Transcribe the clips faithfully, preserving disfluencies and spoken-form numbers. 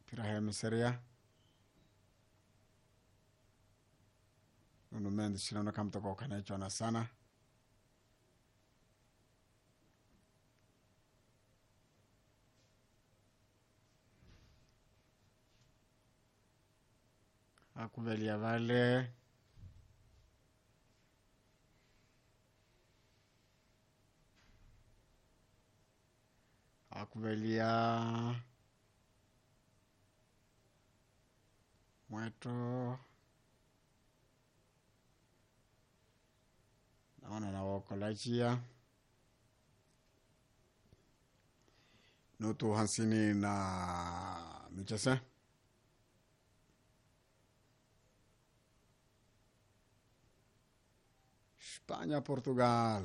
Pirahe miseria. Nunu Mendes shinaona kama toko kanaichona sana. Akuvelia vale. Akuvelia mweto. Naona na wakolachia. Nutu hansini na michese. Spanya, Portugal.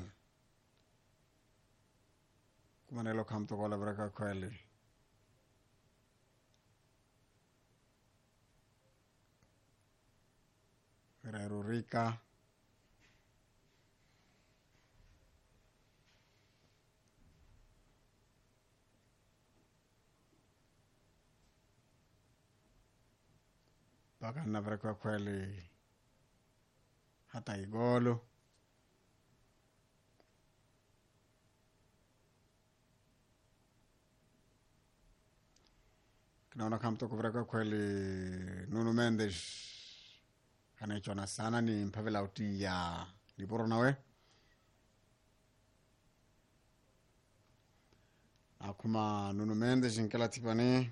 Kumanelo kamto kola braka kweli. Guerrero Rica. Baka na braka kweli. Hata igolo. Naona kama mtu kuvreka kweli Nunu Mendes kanaichona sana ni mpavela uti ya Lipuro nawe. Akuma Nunu Mendes nkela tipani.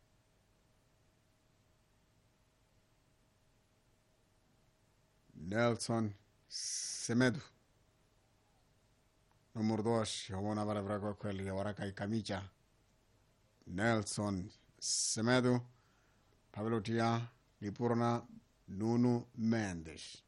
Nelson Semedo. Número dos, homona vale vreka kweli ya waraka ikamicha. Nelson Semedo, Pablo Tia, Lipurna, Nunu Mendes.